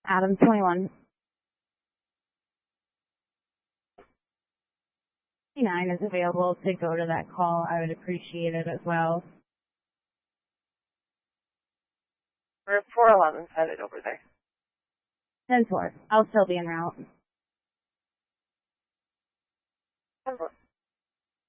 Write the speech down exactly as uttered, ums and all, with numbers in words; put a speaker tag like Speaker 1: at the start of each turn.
Speaker 1: Adam twenty-one. nine is available to go to that call. I would appreciate it as well.
Speaker 2: We're four eleven headed over there.
Speaker 1: ten four. I'll still be en route.
Speaker 2: ten four.